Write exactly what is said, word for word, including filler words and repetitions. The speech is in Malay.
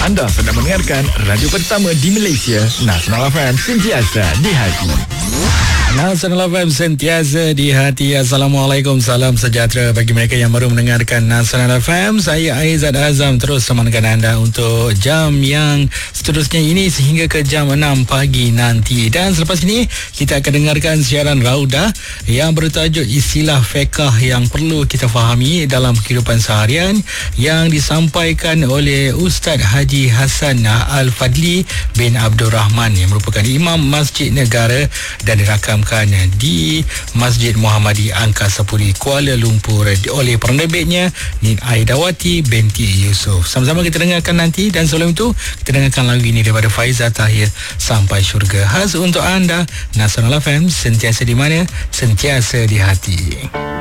Anda sedang mendengarkan radio pertama di Malaysia, Nasional F M, sentiasa di hati. Nasional F M, sentiasa di hati. Assalamualaikum, salam sejahtera bagi mereka yang baru mendengarkan Nasional F M. Saya Aizat Azam terus temankan anda untuk jam yang seterusnya ini sehingga ke jam enam pagi nanti. Dan selepas ini kita akan dengarkan siaran Raudah yang bertajuk istilah fiqh yang perlu kita fahami dalam kehidupan seharian, yang disampaikan oleh Ustaz Haji Hassan Al-Fadli bin Abdul Rahman yang merupakan Imam Masjid Negara dan dirakamkan di Masjid Muhammadi Angkasa Puri, Kuala Lumpur oleh penerbitnya Nin Aidawati binti Yusof. Sama-sama kita dengarkan nanti, dan sebelum itu kita dengarkan lagu ini daripada Faizal Tahir, Sampai Syurga. Khas untuk anda, Nasional F M, sentiasa di mana? Sentiasa di hati.